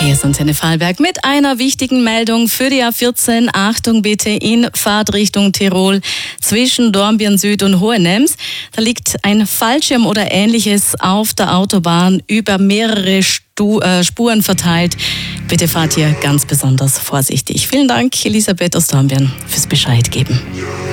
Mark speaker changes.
Speaker 1: Verkehrsantenne Vorarlberg mit einer wichtigen Meldung für die A14. Achtung bitte in Fahrtrichtung Tirol zwischen Dornbirn Süd und Hohenems. Da liegt ein Fallschirm oder Ähnliches auf der Autobahn über mehrere Spuren verteilt. Bitte fahrt hier ganz besonders vorsichtig. Vielen Dank, Elisabeth aus Dornbirn, fürs Bescheid geben.